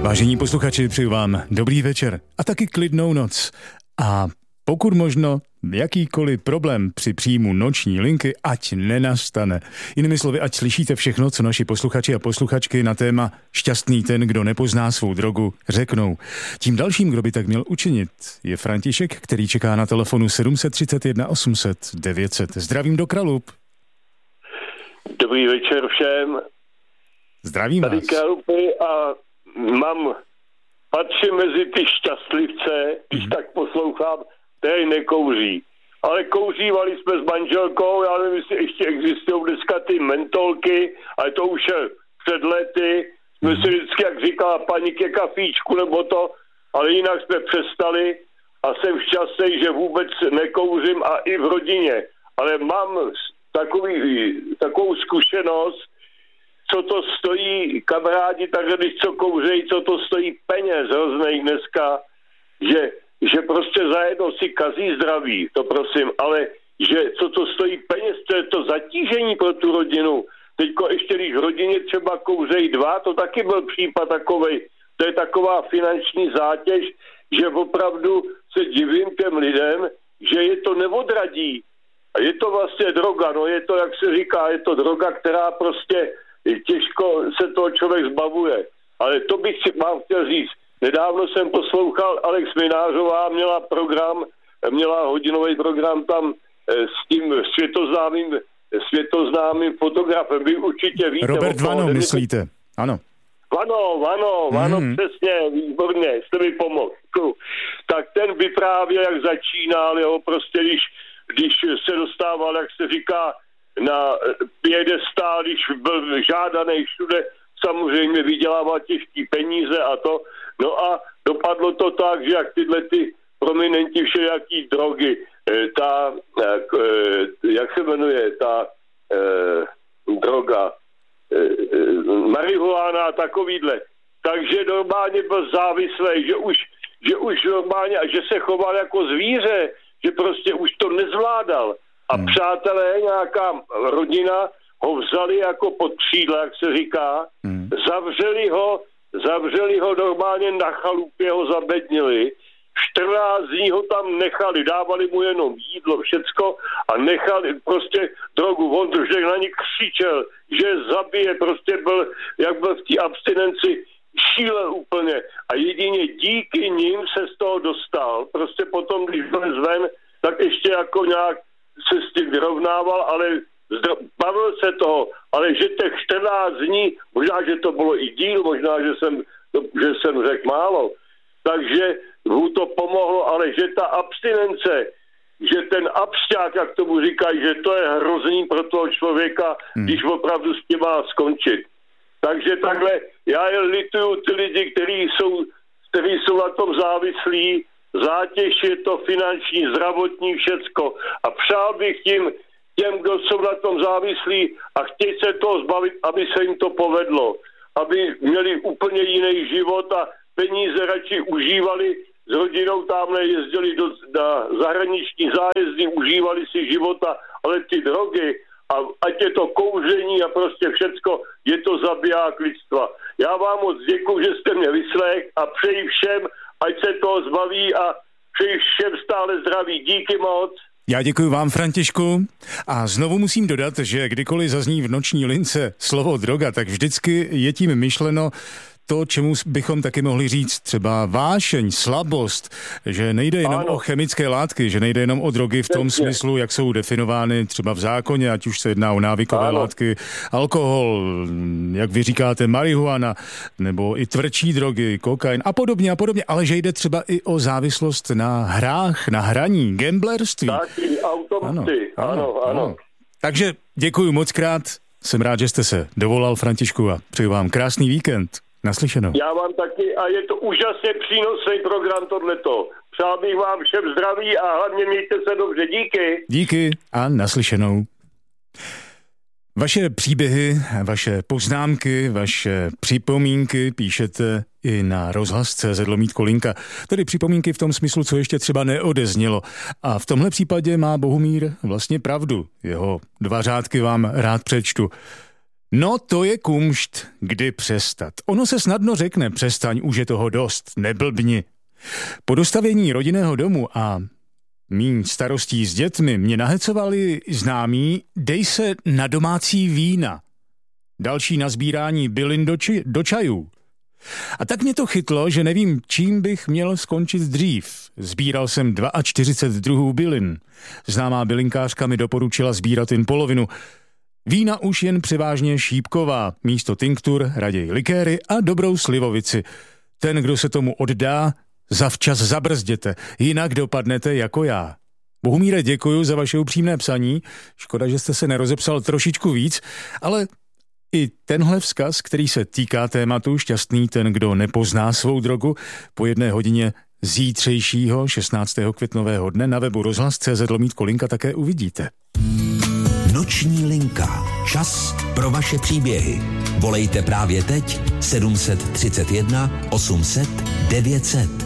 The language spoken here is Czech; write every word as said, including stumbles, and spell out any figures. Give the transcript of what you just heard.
Vážení posluchači, přeju vám dobrý večer a taky klidnou noc. A pokud možno jakýkoliv problém při příjmu noční linky, ať nenastane. Jinými slovy, ať slyšíte všechno, co naši posluchači a posluchačky na téma šťastný ten, kdo nepozná svou drogu, řeknou. Tím dalším, kdo by tak měl učinit, je František, který čeká na telefonu sedm set třicet jedna osm set devět set. Zdravím do Kralup. Dobrý večer všem. Zdravím vás. Tady Kralupy a mám, patřím mezi ty šťastlivce, když mm. tak poslouchám, který nekouří. Ale kouřívali jsme s manželkou, já nevím, jestli ještě existují dneska ty mentolky, ale to už je před lety. Jsme mm. si vždycky, jak říkala paní, ke kafíčku nebo to, ale jinak jsme přestali a jsem šťastný, že vůbec nekouřím a i v rodině. Ale mám takový, takovou zkušenost, co to stojí, kamarádi, takhle když co kouřejí, co to stojí peněz hroznej dneska, že, že prostě zajedno si kazí zdraví, to prosím, ale že co to stojí peněz, to je to zatížení pro tu rodinu. Teďko ještě, když v rodině třeba kouřejí dva, to taky byl případ takovej, to je taková finanční zátěž, že opravdu se divím těm lidem, že je to neodradí. A je to vlastně droga, no je to, jak se říká, je to droga, která prostě těžko se toho člověk zbavuje. Ale to bych si vám chtěl říct. Nedávno jsem poslouchal, Alex Minářová měla program, měla hodinový program tam s tím světoznámým, světoznámým fotografem. Vy určitě víte. Robert Vano, myslíte? Ano. Vano, Vano, Vano, mm. přesně, výborně, jste mi pomohl. Tak ten vyprávěl, jak začínal, jeho prostě, když, když se dostával, jak se říká, na piedestál, když byl žádaný všude, samozřejmě vydělával těžký peníze a to. No a dopadlo to tak, že jak tyhle ty prominenti všelijaký drogy, ta, jak se jmenuje, ta eh, droga, eh, marihuana a takovýhle. Takže normálně byl závislý, že už, že už normálně, že se choval jako zvíře, že prostě už to nezvládal. A hmm. přátelé, nějaká rodina ho vzali jako pod křídla, jak se říká, hmm. zavřeli ho, zavřeli ho normálně na chalupě, ho zabednili, čtrnáct dní ho tam nechali, dávali mu jenom jídlo, všecko a nechali prostě drogu. On že na ní křičel, že zabije, prostě byl, jak byl v té abstinenci, šílel úplně. A jedině díky ním se z toho dostal. Prostě potom, když byl zven, tak ještě jako nějak se s tím vyrovnával, ale bavil se toho, ale že těch čtrnáct dní, možná, že to bylo i díl, možná, že jsem, že jsem řekl málo, takže mu to pomohlo, ale že ta abstinence, že ten absťák, jak tomu říkají, že to je hrozný pro toho člověka, hmm. když opravdu s tím má skončit. Takže takhle, já je lituju ty lidi, kteří jsou, kteří jsou na tom závislí, zátěž je to finanční, zdravotní, všecko. A přál bych tím, těm, kdo jsou na tom závislí a chtějí se toho zbavit, aby se jim to povedlo. Aby měli úplně jiný život a peníze radši užívali, s rodinou tamhle jezdili do, na zahraniční zájezdy, užívali si života, ale ty drogy, a ať je to kouření a prostě všecko, je to zabiják lidstva. Já vám moc děkuju, že jste mě vyslech a přeji všem, ať se toho zbaví a přeji všem stále zdraví. Díky moc. Já děkuji vám, Františku. A znovu musím dodat, že kdykoliv zazní v noční lince slovo droga, tak vždycky je tím myšleno to, čemu bychom taky mohli říct třeba vášeň, slabost, že nejde jenom ano. o chemické látky, že nejde jenom o drogy v tom Přesně. smyslu, jak jsou definovány třeba v zákoně, ať už se jedná o návykové ano. látky, alkohol, jak vy říkáte, marihuana, nebo i tvrdší drogy, kokain a podobně a podobně, ale že jde třeba i o závislost na hrách, na hraní, gamblerství. Taky automaty, ano, ano, ano, ano. Takže děkuji moc krát, jsem rád, že jste se dovolal, Františku, a přeju vám krásný víkend. Naslyšenou. Já vám taky a je to úžasně přínosný program tohleto. Přál bych vám všem zdraví a hlavně mějte se dobře. Díky. Díky a naslyšenou. Vaše příběhy, vaše poznámky, vaše připomínky píšete i na rozhlas tečka cé zet lomítko linka. Tedy připomínky v tom smyslu, co ještě třeba neodeznělo. A v tomhle případě má Bohumír vlastně pravdu. Jeho dva řádky vám rád přečtu. No to je kumšt, kdy přestat. Ono se snadno řekne, přestaň, už je toho dost, neblbni. Po dostavění rodinného domu a míň starostí s dětmi mě nahecovali známí, dej se na domácí vína. Další na sbírání bylin do, či, do čajů. A tak mě to chytlo, že nevím, čím bych měl skončit dřív. Sbíral jsem čtyřicet dva druhů bylin. Známá bylinkářka mi doporučila sbírat jen polovinu. Vína už jen převážně šípková, místo tinktur raději likéry a dobrou slivovici. Ten, kdo se tomu oddá, zavčas zabrzděte, jinak dopadnete jako já. Bohumíre, děkuju za vaše upřímné psaní, škoda, že jste se nerozepsal trošičku víc, ale i tenhle vzkaz, který se týká tématu šťastný ten, kdo nepozná svou drogu, po jedné hodině zítřejšího šestnáctého květnového dne na webu rozhlas tečka cé zet lomítko linka také uvidíte. Noční linka. Čas pro vaše příběhy. Volejte právě teď sedm set třicet jedna osm set devět set.